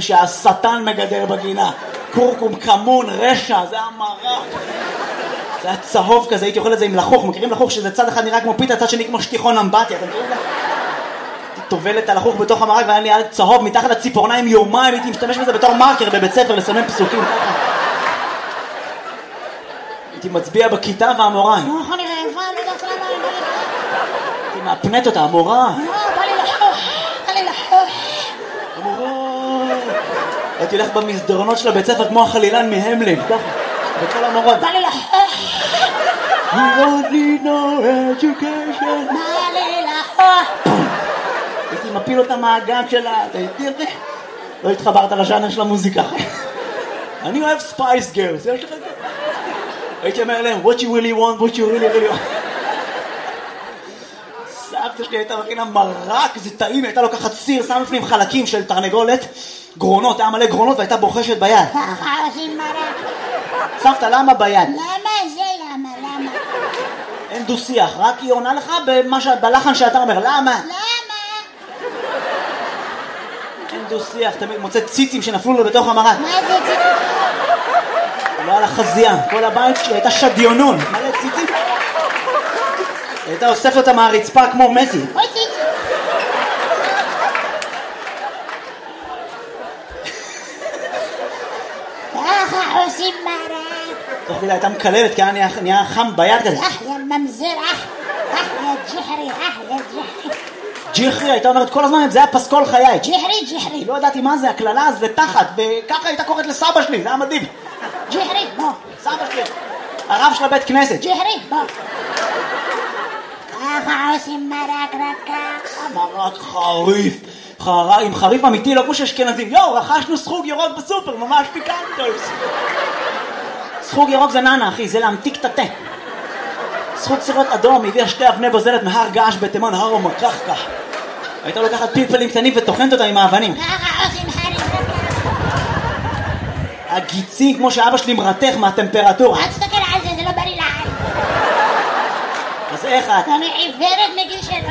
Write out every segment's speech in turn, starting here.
שהשטן מגדל בגינה. קורקום, כמון, רשע, זה המרק. זה היה צהוב כזה, הייתי אוכל את זה עם לחוך. מכירים לחוך שזה צד אחד נראה כמו פיתה, צד שני כמו שטיחון אמבטיה, אתם מכירים את זה? הייתי טובל את הלחוך בתוך המרק והיה לי על צהוב מתחת לציפורניים יומיים, הייתי משתמש בזה בתור מרקר בבית ספר לסמן פסוקים. הייתי מצביע בכיתה והמורה. לא, אני רעבה, לא יודעת למה. הייתי מאפנת אותה, המורה. לא, בא לי לחוך, בא לי לחוך. המורה. הייתי הולך במסדרונות של הבית ספר כמו החלילן מהמלין, ככה. וכל המורות. בא לי לחוך. You don't need no education. בא לי לחוך. הייתי מפיל אותה מהגג שלה, תראי. לא התחברת לז'אנר של המוזיקה. אני אוהב ספייס גרס, יש לך את זה? הייתי אומר להם, what you really want, what you really want. סבתא שלי הייתה מכינה מרק, זה טעים, הייתה לוקחת סיר, שם לפנים חלקים של תרנגולת, גרונות, היה מלא גרונות והייתה בוחשת ביד. ככה עושים מרק. סבתא, למה ביד? למה זה למה? אין דו שיח, רק היא עונה לך בלחן שאתה אומר, למה? אין דו שיח, תמיד מוצא ציצים שנפלו לו בתוך המרק. מה זה ציצים? לא על החזייה, כל הבית שלי הייתה שדיונון, מלא ציצים. הייתה אוספת אותה מהרצפה כמו מסי. אוי ציצים. ככה עושים מרק. תוך כדי הייתה מקללת כי נהיה חם ביד כזה. יא ממזר, יא ג'חרי, יא ג'חרי. ג'חרי, הייתה אומרת כל הזמן, זה היה פסקול חיי. ג'חרי. לא ידעתי מה זה, הכללה זה תחת, וככה הייתה קוראת לסבא שלי, זה היה מדהים. ג'חרי, בוא. סבא שלי, הרב של הבית כנסת. ג'חרי, בוא. ככה עושים מרק רק ככה. מרק חריף, עם חריף אמיתי, לא כמו שאשכנזים. רכשנו סחוג ירוק בסופר, ממש פיקנטוס. סחוג ירוק זה ננה, אחי, זה להמתיק את התה. סחוג סירות אדום, הביאה 2 אבני בוזלת מהר געש בתימן, הר ומקחקח. הייתה לוקחת פלפלים קטנים וטוחנת אותם עם האבנים. ככה עושים חריף רק ככה. הגיצים כמו שאבא שלי מרתך מהטמפרטורה. אל תסתכל על זה, זה לא בריא לעין. אז איך את? אני עיוורת מגיל 7.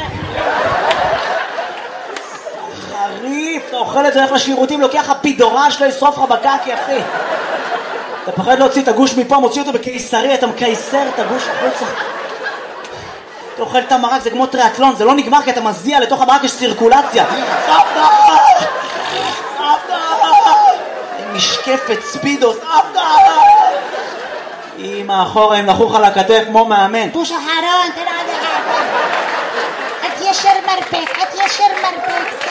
חריף, אתה אוכל את זה, הולך לשירותים, לוקח הפידורן שלו, ישרוף לך בקקי, אחי. אתה פחד להוציא את הגוש מפה, מוציא אותו בקיסרי, אתה מקייסר את הגוש החוצה. אתה אוכל את המרק, זה כמו טריאטלון, זה לא נגמר כי אתה מזיע, לתוך המרק יש סירקולציה. סבתא! משקפת ספידו, סבתא! אמא, אחורה הם לחוך על הכתף כמו מאמן. בוש אחרון, תראה עד אחד. את ישר מרפק.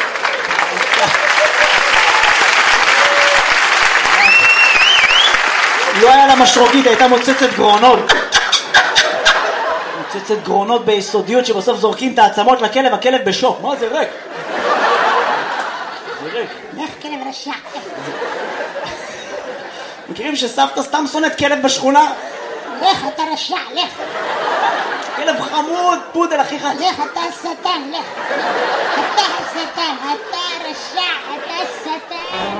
לא היה לה משרוקית, הייתה מוצצת גרונות ביסודיות שבסוף זורקים את העצמות לכלב, הכלב בשוק. מה זה ריק? לך כלב רשע. מכירים שסבתא סתם שונאת כלב בשכונה? לך אתה רשע, לך. כלב חמוד, פודל אחיך. לך אתה השטן, לך. אתה השטן, אתה רשע, אתה השטן.